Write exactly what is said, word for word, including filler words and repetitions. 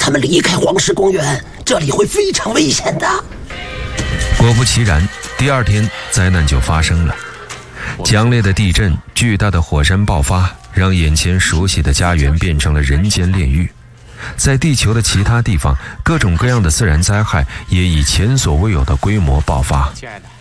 他们离开黄石公园，这里会非常危险的。 果不其然，第二天灾难就发生了。强烈的地震，巨大的火山爆发，让眼前熟悉的家园变成了人间炼狱。在地球的其他地方，各种各样的自然灾害也以前所未有的规模爆发。亲爱的